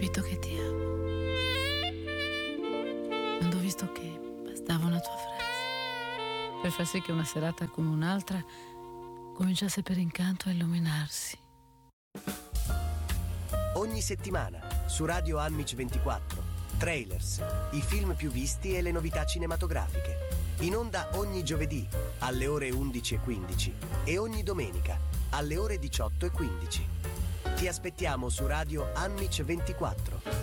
capito che ti amo. Quando ho visto che bastava una tua frase per far sì che una serata come un'altra cominciasse per incanto a illuminarsi. Ogni settimana su Radio Anmic 24 Trailers, i film più visti e le novità cinematografiche. In onda ogni giovedì alle ore 11:15 e ogni domenica alle ore 18:15. Ti aspettiamo su Radio Anmic 24.